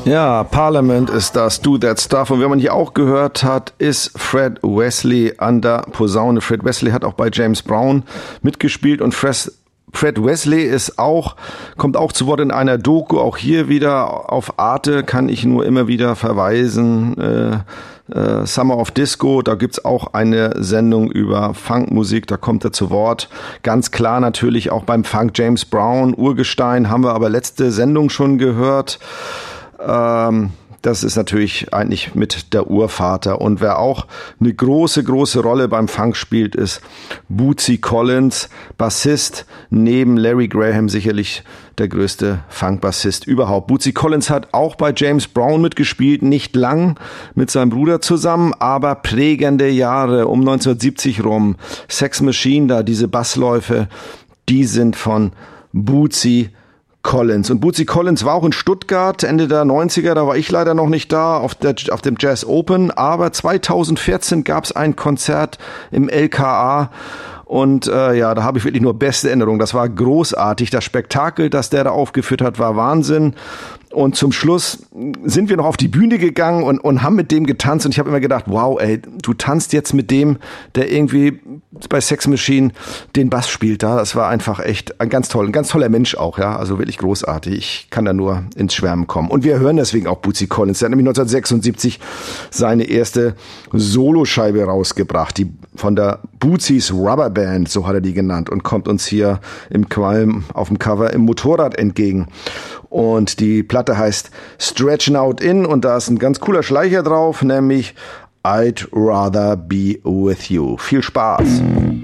Ja, Parliament ist das, Do That Stuff. Und wer man hier auch gehört hat, ist Fred Wesley an der Posaune. Fred Wesley hat auch bei James Brown mitgespielt und Fred Wesley kommt auch zu Wort in einer Doku, auch hier wieder auf Arte, kann ich nur immer wieder verweisen. Summer of Disco, da gibt's auch eine Sendung über Funkmusik, da kommt er zu Wort. Ganz klar natürlich auch beim Funk James Brown, Urgestein, haben wir aber letzte Sendung schon gehört. Das ist natürlich eigentlich mit der Urvater. Und wer auch eine große, große Rolle beim Funk spielt, ist Bootsy Collins, Bassist, neben Larry Graham sicherlich der größte Funk-Bassist überhaupt. Bootsy Collins hat auch bei James Brown mitgespielt, nicht lang mit seinem Bruder zusammen, aber prägende Jahre um 1970 rum. Sex Machine, da diese Bassläufe, die sind von Bootsy Collins. Und Bootsy Collins war auch in Stuttgart Ende der 90er, da war ich leider noch nicht da, auf dem Jazz Open, aber 2014 gab es ein Konzert im LKA und da habe ich wirklich nur beste Erinnerungen. Das war großartig. Das Spektakel, das der da aufgeführt hat, war Wahnsinn. Und zum Schluss sind wir noch auf die Bühne gegangen und haben mit dem getanzt. Und ich habe immer gedacht, wow, ey, du tanzt jetzt mit dem, der irgendwie bei Sex Machine den Bass spielt. Da, das war einfach echt ein ganz toller Mensch auch, ja. Also wirklich großartig. Ich kann da nur ins Schwärmen kommen. Und wir hören deswegen auch Bootsy Collins. Der hat nämlich 1976 seine erste Soloscheibe rausgebracht, die von der Bootsy's Rubber Band, so hat er die genannt, und kommt uns hier im Qualm auf dem Cover im Motorrad entgegen. Und die Platte heißt Stretchin' Out In und da ist ein ganz cooler Schleicher drauf, nämlich I'd Rather Be With You. Viel Spaß!